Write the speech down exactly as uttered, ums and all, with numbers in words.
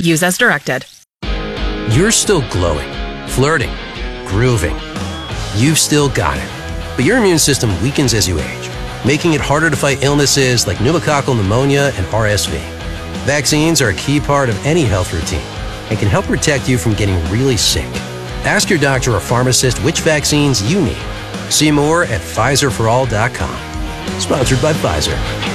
Use as directed. You're still glowing, flirting, grooving. You've still got it. But your immune system weakens as you age, making it harder to fight illnesses like pneumococcal pneumonia and R S V. Vaccines are a key part of any health routine and can help protect you from getting really sick. Ask your doctor or pharmacist which vaccines you need. See more at Pfizer for all dot com. Sponsored by Pfizer.